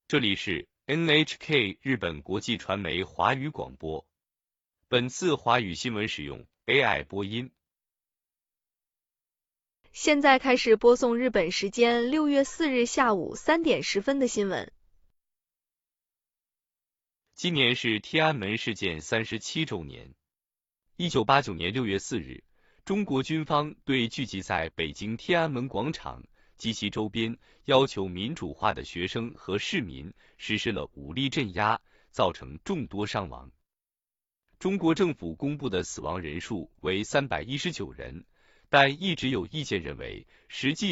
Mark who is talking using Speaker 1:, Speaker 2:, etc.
Speaker 1: 这里是 NHK 日本国际传媒华语广播。本次华语新闻使用 AI 播音。
Speaker 2: 现在开始播送日本时间6月4日下午3点10分的新闻。
Speaker 1: 今年是天安门事件37周年。1989年6月4日，中国军方对聚集在北京天安门广场及其周边要求民主化的学生和市民实施了武力镇压，造成众多伤亡。中国政府公布的死亡人数为319人，但一直有意见认为，实际